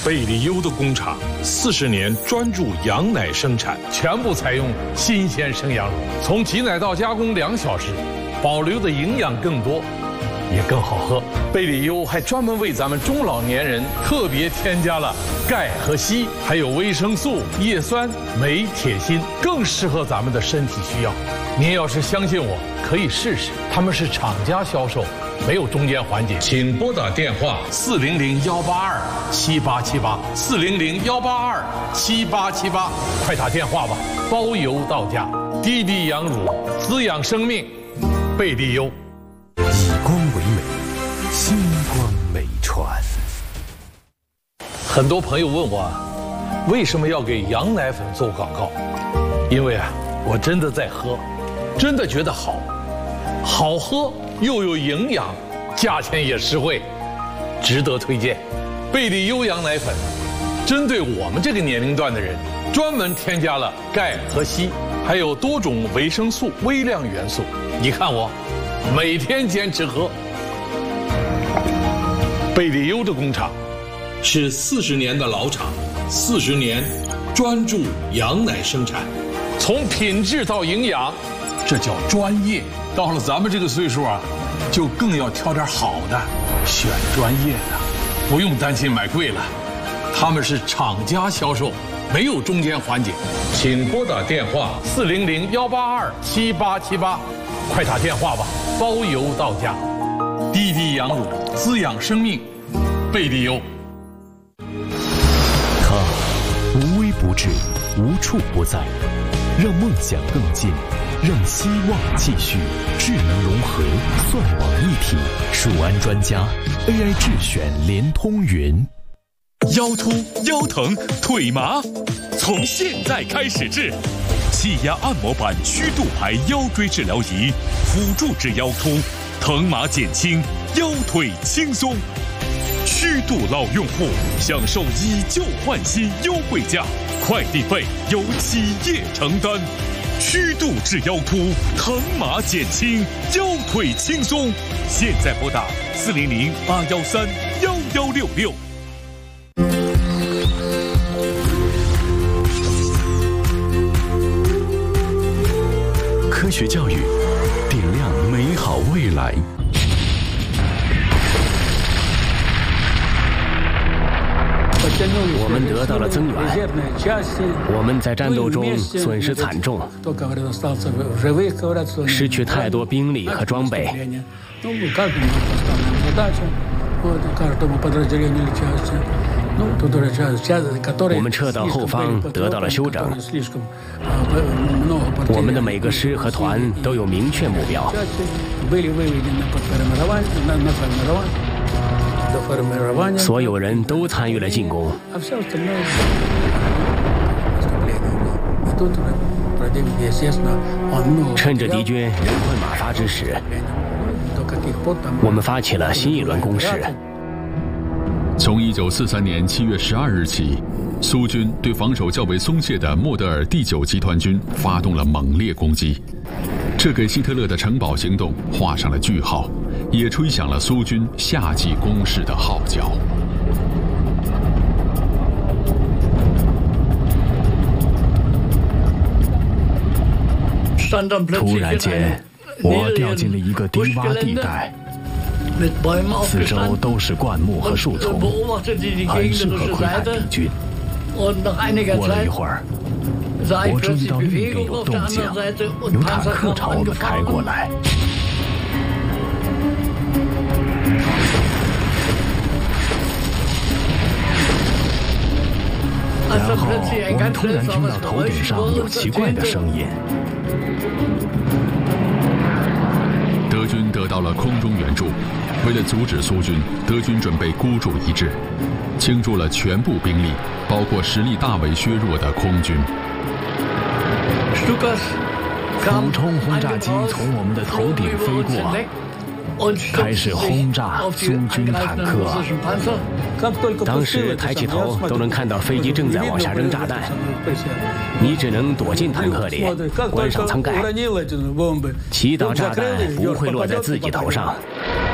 贝里优的工厂40年专注羊奶生产，全部采用新鲜生羊乳，从挤奶到加工2小时，保留的营养更多，也更好喝。贝里优还专门为咱们中老年人特别添加了钙和硒，还有维生素、叶酸、镁、铁、锌，更适合咱们的身体需要。您要是相信我，可以试试。他们是厂家销售，没有中间环节。请拨打电话400-182-7878，400-182-7878，快打电话吧，包邮到家。低低羊乳，滋养生命，贝利优。 以光为美，星光美传。 很多朋友问我，为什么要给羊奶粉做广告？因为我真的在喝，真的觉得好喝又有营养，价钱也实惠，值得推荐。贝利优羊奶粉针对我们这个年龄段的人，专门添加了钙和硒，还有多种维生素、微量元素。你看我每天坚持喝。贝利优的工厂是40年的老厂，40年专注羊奶生产，从品质到营养，这叫专业。到了咱们这个岁数就更要挑点好的，选专业的，不用担心买贵了。他们是厂家销售，没有中间环节。请拨打电话400-182-7878，快打电话吧，包邮到家。低低羊乳，滋养生命，贝利优。 它无微不至，无处不在，让梦想更近，让希望继续。智能融合，算网一体，数安专家 AI 智选联通云。 腰突、腰疼、腿麻，从现在开始治。气压按摩板曲度牌腰椎治疗仪，辅助治腰突，疼麻减轻，腰腿轻松。曲度老用户享受以旧换新优惠价，快递费由企业承担。曲度治腰突，疼麻减轻，腰腿轻松。现在拨打400-813-1166。 科学教育，点亮美好未来。 我们得到了增援，我们在战斗中损失惨重，失去太多兵力和装备。我们撤到后方得到了休整，我们的每个师和团都有明确目标。所有人都参与了进攻。趁着敌军人困马乏之时，我们发起了新一轮攻势。 从1943年7月12日起，苏军对防守较为松懈的莫德尔第9集团军发动了猛烈攻击，这给希特勒的城堡行动画上了句号，也吹响了苏军夏季攻势的号角。 突然间，我掉进了一个低洼地带，四周都是灌木和树丛，很适合窥探敌军。过了一会儿，我注意到另一边有动静，有坦克朝我们开过来。然后我们突然听到头顶上有奇怪的声音。 德军得到了空中援助，为了阻止苏军，德军准备孤注一掷，倾注了全部兵力，包括实力大为削弱的空军。 俯冲轰炸机从我们的头顶飞过，开始轰炸苏军坦克。 当时抬起头都能看到飞机正在往下扔炸弹，你只能躲进坦克里，关上舱盖，祈祷炸弹不会落在自己头上。